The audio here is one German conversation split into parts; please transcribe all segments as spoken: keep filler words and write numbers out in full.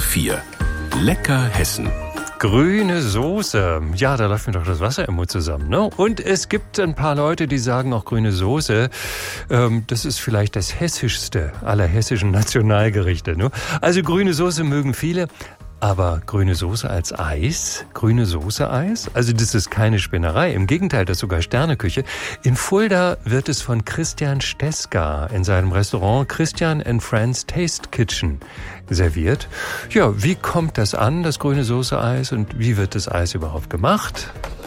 vier. Lecker Hessen. Grüne Soße. Ja, da läuft mir doch das Wasser im Mund zusammen, ne? Und es gibt ein paar Leute, die sagen auch grüne Soße. Ähm, das ist vielleicht das hessischste aller hessischen Nationalgerichte, ne? Also grüne Soße mögen viele. Aber grüne Soße als Eis? Grüne Soße-Eis? Also das ist keine Spinnerei. Im Gegenteil, das ist sogar Sterneküche. In Fulda wird es von Christian Steska in seinem Restaurant Christian and Friends Taste Kitchen serviert. Ja, wie kommt das an, das grüne Soße-Eis? Und wie wird das Eis überhaupt gemacht?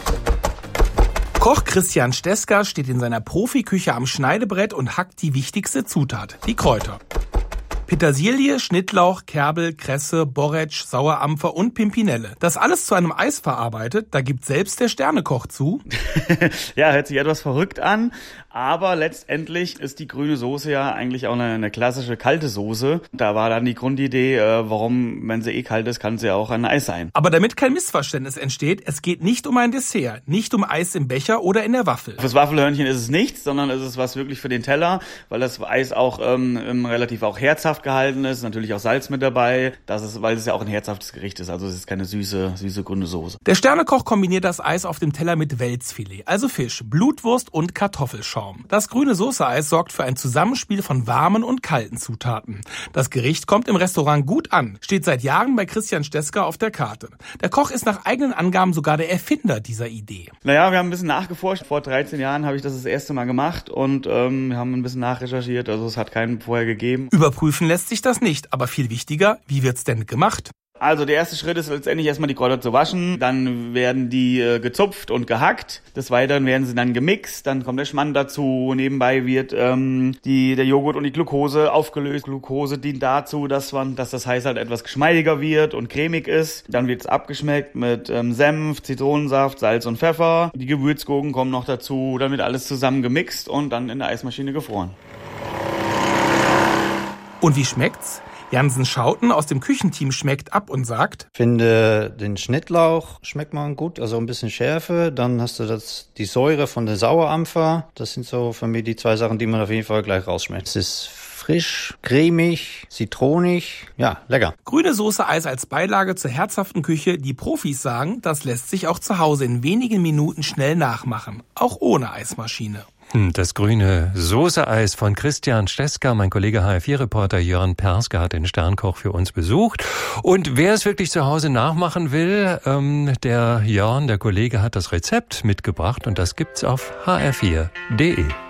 Koch Christian Steska steht in seiner Profiküche am Schneidebrett und hackt die wichtigste Zutat, die Kräuter. Petersilie, Schnittlauch, Kerbel, Kresse, Borretsch, Sauerampfer und Pimpinelle. Das alles zu einem Eis verarbeitet, da gibt selbst der Sternekoch zu. Ja, hört sich etwas verrückt an, aber letztendlich ist die grüne Soße ja eigentlich auch eine, eine klassische kalte Soße. Da war dann die Grundidee, äh, warum, wenn sie eh kalt ist, kann sie ja auch ein Eis sein. Aber damit kein Missverständnis entsteht, es geht nicht um ein Dessert, nicht um Eis im Becher oder in der Waffel. Fürs Waffelhörnchen ist es nichts, sondern es ist was wirklich für den Teller, weil das Eis auch ähm, relativ auch herzhaft gehalten ist, natürlich auch Salz mit dabei, das ist, weil es ja auch ein herzhaftes Gericht ist, also es ist keine süße, süße grüne Soße. Der Sternekoch kombiniert das Eis auf dem Teller mit Welsfilet, also Fisch, Blutwurst und Kartoffelschaum. Das grüne Soße-Eis sorgt für ein Zusammenspiel von warmen und kalten Zutaten. Das Gericht kommt im Restaurant gut an, steht seit Jahren bei Christian Steska auf der Karte. Der Koch ist nach eigenen Angaben sogar der Erfinder dieser Idee. Naja, wir haben ein bisschen nachgeforscht. Vor dreizehn Jahren habe ich das das erste Mal gemacht und ähm, wir haben ein bisschen nachrecherchiert, also es hat keinen vorher gegeben. Überprüfen lässt sich das nicht, aber viel wichtiger, wie wird's denn gemacht? Also der erste Schritt ist letztendlich erstmal die Kräuter zu waschen, dann werden die äh, gezupft und gehackt, des Weiteren werden sie dann gemixt, dann kommt der Schmand dazu, nebenbei wird ähm, die, der Joghurt und die Glucose aufgelöst. Glucose dient dazu, dass man, dass das Eis halt etwas geschmeidiger wird und cremig ist. Dann wird es abgeschmeckt mit ähm, Senf, Zitronensaft, Salz und Pfeffer. Die Gewürzgurken kommen noch dazu, dann wird alles zusammen gemixt und dann in der Eismaschine gefroren. Und wie schmeckt's? Jansen Schauten aus dem Küchenteam schmeckt ab und sagt: Ich finde, den Schnittlauch schmeckt man gut, also ein bisschen Schärfe. Dann hast du das, die Säure von der Sauerampfer. Das sind so für mich die zwei Sachen, die man auf jeden Fall gleich rausschmeckt. Es ist frisch, cremig, zitronig, ja, lecker. Grüne Soße-Eis als Beilage zur herzhaften Küche. Die Profis sagen, das lässt sich auch zu Hause in wenigen Minuten schnell nachmachen. Auch ohne Eismaschine. Das grüne Soße-Eis von Christian Steska. Mein Kollege H R vier Reporter Jörn Perske hat den Sternkoch für uns besucht. Und wer es wirklich zu Hause nachmachen will, ähm, der Jörn, der Kollege, hat das Rezept mitgebracht und das gibt's auf h r vier punkt d e.